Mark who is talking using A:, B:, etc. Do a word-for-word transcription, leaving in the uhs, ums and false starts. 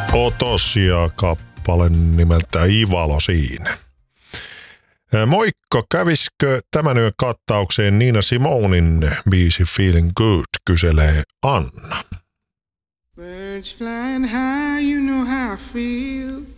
A: Otos ja kappale nimeltä Ivalo siinä. Moikka, käviskö tämän yön kattaukseen Nina Simonin biisi Feeling Good, kyselee Anna.
B: Birds flying high, you know how I feel.